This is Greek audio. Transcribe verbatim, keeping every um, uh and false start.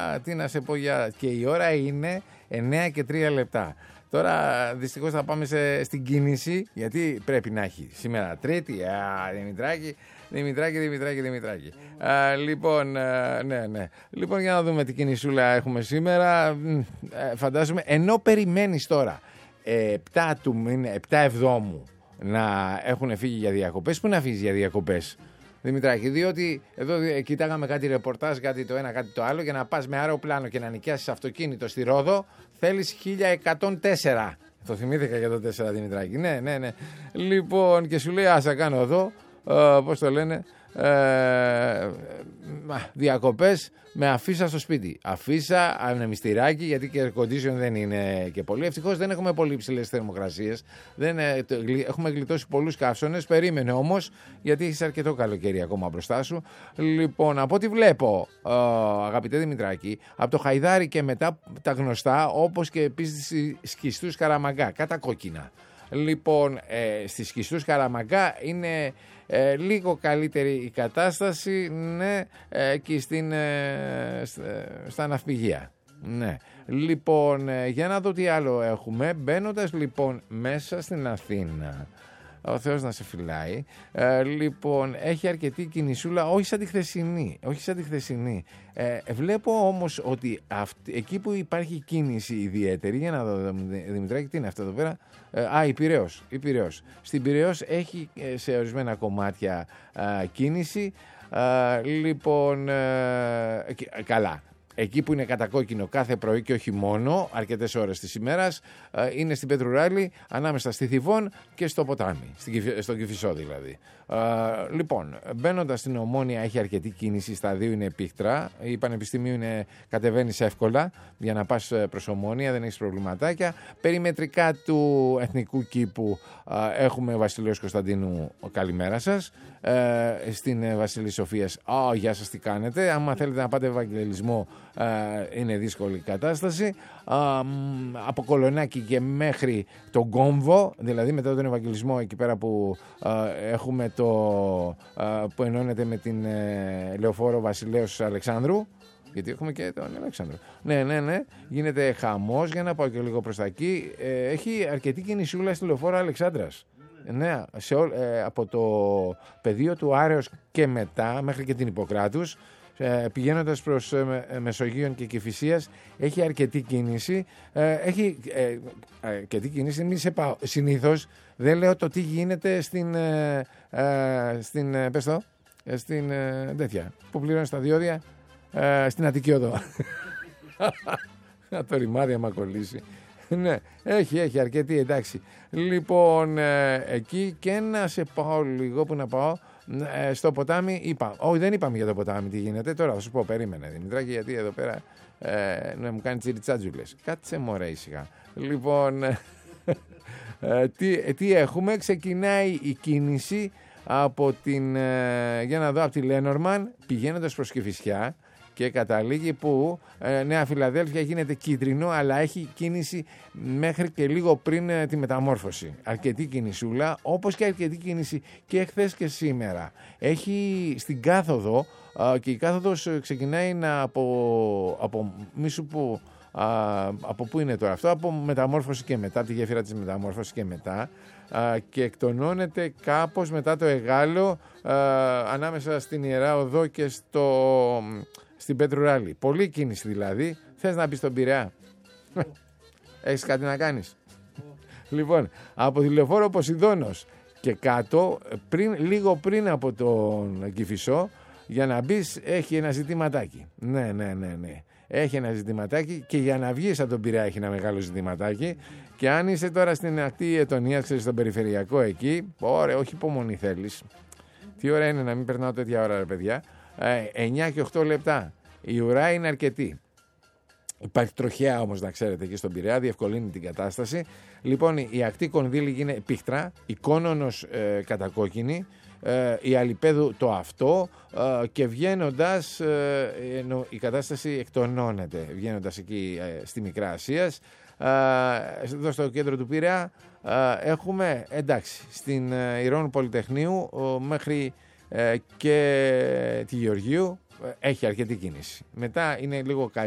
τι να σε πω για... Και η ώρα είναι εννέα και τρία λεπτά. Τώρα δυστυχώς θα πάμε σε, στην κίνηση, γιατί πρέπει να έχει σήμερα Τρίτη. Α, Δημητράκη, Δημητράκη, Δημητράκη, Δημητράκη. Α, λοιπόν, α, ναι, ναι. Λοιπόν, για να δούμε τι κινησούλα έχουμε σήμερα. Ε, φαντάζομαι, ενώ περιμένεις τώρα επτά του μήνα, επτά Εβδόμου να έχουν φύγει για διακοπές, πού να φύγεις για διακοπές, Δημητράκη? Διότι εδώ κοιτάγαμε κάτι ρεπορτάζ, κάτι το ένα, κάτι το άλλο, για να πας με αεροπλάνο και να νοικιάσεις αυτοκίνητο στη Ρόδο θέλεις χίλια εκατόν τέσσερα. Το θυμήθηκα για το τέσσερα, Δημητράκη. Ναι, ναι, ναι. Λοιπόν, και σου λέει, άσα κάνω εδώ, ε, πώς το λένε, ε, διακοπές με αφίσα στο σπίτι. Αφίσα, ανεμιστηράκι, γιατί και air condition δεν είναι και πολύ. Ευτυχώς δεν έχουμε πολύ υψηλές θερμοκρασίες. Δεν, έχουμε γλιτώσει πολλούς καύσονες. Περίμενε όμως, γιατί έχεις αρκετό καλοκαίρι ακόμα μπροστά σου. Λοιπόν, από ό,τι βλέπω, ε, αγαπητέ Δημητράκη, από το Χαϊδάρι και μετά τα γνωστά, όπως και επίσης Σκιστούς Καραμαγκά, κατά κόκκινα. Λοιπόν, ε, στις Σκιστούς Καραμαγκά είναι ε, λίγο καλύτερη η κατάσταση, ναι, ε, και στην, ε, στα ναυπηγεία. Ναι. Λοιπόν, ε, για να δω τι άλλο έχουμε. Μπαίνοντας λοιπόν μέσα στην Αθήνα, ο Θεός να σε φυλάει, ε, λοιπόν, έχει αρκετή κινησούλα, όχι σαν τη χθεσινή, όχι σαν τη χθεσινή. Ε, βλέπω όμως ότι αυτή, εκεί που υπάρχει κίνηση ιδιαίτερη, για να δω, Δημητράκη, τι είναι αυτό εδώ πέρα, ε, α, η Πειραιώς, η Πειραιώς. Στην Πειραιώς έχει ε, σε ορισμένα κομμάτια ε, κίνηση, ε, λοιπόν, ε, καλά. Εκεί που είναι κατακόκκινο κάθε πρωί και όχι μόνο, αρκετές ώρες της ημέρας, είναι στην Πετρουράλη, ανάμεσα στη Θηβών και στο ποτάμι, στον Κηφισό δηλαδή. Λοιπόν, μπαίνοντας στην Ομόνια έχει αρκετή κίνηση, στα δύο είναι πίχτρα, η Πανεπιστημίου είναι, κατεβαίνεις εύκολα για να πας προς Ομόνια, δεν έχεις προβληματάκια. Περιμετρικά του Εθνικού Κήπου έχουμε Βασιλέως Κωνσταντίνου, καλημέρα σας. Στην Βασιλής Σοφίας, oh, γεια σας, τι κάνετε. Άμα θέλετε να πάτε Ευαγγελισμό, είναι δύσκολη η κατάσταση. Από Κολονάκι και μέχρι τον Κόμβο, δηλαδή μετά τον Ευαγγελισμό, εκεί πέρα που έχουμε το που ενώνεται με την Λεωφόρο Βασιλέως Αλεξάνδρου, γιατί έχουμε και τον Αλέξανδρο. Ναι, ναι, ναι. Γίνεται χαμός, για να πάω και λίγο προς τα εκεί. Έχει αρκετή κινησούλα στη Λεωφόρο Αλεξάνδρας. Ναι, σε, ε, από το πεδίο του Άρεως και μετά, μέχρι και την Ιπποκράτους, ε, πηγαίνοντας προς ε, Μεσογείων και Κηφισίας, έχει αρκετή κίνηση. Ε, έχει ε, αρκετή κίνηση, μην σε πάω. Συνήθως δεν λέω το τι γίνεται στην, ε, ε, στην, ε, πες το, ε, στην ε, τέτοια, που πληρώνει στα διόδια, ε, στην Αττική Οδό. Να το ρημάδι άμα κολλήσει. Ναι, έχει, έχει αρκετή, εντάξει. Λοιπόν, ε, εκεί και να σε πάω λίγο, που να πάω, ε, στο ποτάμι είπα. Όχι, δεν είπαμε για το ποτάμι τι γίνεται. Τώρα θα σου πω, περίμενε Δημητράκη, γιατί εδώ πέρα ε, να μου κάνει τσιριτσάτζουλες. Κάτσε μωρέ ήσυχα. Λοιπόν, ε, ε, τι, τι έχουμε, ξεκινάει η κίνηση από την, ε, για να δω, από τη Λένορμαν, πηγαίνοντας προς Κηφισιά, και καταλήγει που ε, Νέα Φιλαδέλφια γίνεται κίτρινο, αλλά έχει κίνηση μέχρι και λίγο πριν ε, τη μεταμόρφωση. Αρκετή κινησούλα, όπως και αρκετή κίνηση και χθες και σήμερα. Έχει στην κάθοδο, ε, και η κάθοδος ξεκινάει να από, από μη σου πω, ε, από πού είναι τώρα αυτό, από μεταμόρφωση και μετά, από τη γέφυρα της μεταμόρφωσης και μετά, ε, και εκτονώνεται κάπως μετά το Εγάλο, ε, ανάμεσα στην Ιερά Οδό και στο... στην Πετρουράλη. Πολύ κίνηση δηλαδή. Θες να μπεις στον Πειραιά? Έχεις κάτι να κάνεις? Λοιπόν, από τη Λεωφόρο Ποσειδώνος και κάτω, πριν, λίγο πριν από τον Κηφισό, για να μπεις έχει ένα ζητηματάκι. Ναι, ναι, ναι, ναι. Έχει ένα ζητηματάκι, και για να βγεις από τον Πειραιά έχει ένα μεγάλο ζητηματάκι. Και αν είσαι τώρα στην ακτή Ετωνίας, ξέρεις, στον περιφερειακό εκεί, ωραία, όχι υπομονή θέλεις. Τι ώρα είναι να μην περνάω τέτοια ώρα, ρε παιδιά? εννιά και οκτώ λεπτά. Η ουρά είναι αρκετή. Υπάρχει τροχιά όμως, να ξέρετε, εκεί στον Πειραιά, διευκολύνει την κατάσταση. Λοιπόν, η ακτή Κονδύλη γίνεται πίχτρα, η Κόνονος ε, κατακόκκινη, ε, η Αλιπέδου το αυτό, ε, και βγαίνοντας ε, ε, η κατάσταση εκτονώνεται. Βγαίνοντας εκεί ε, στη Μικρά Ασίας, ε, εδώ στο κέντρο του Πειραιά, ε, έχουμε, εντάξει, στην ε, Ηρώνου Πολυτεχνείου ε, μέχρι ε, και τη Γεωργίου έχει αρκετή κίνηση. Μετά είναι λίγο καλή.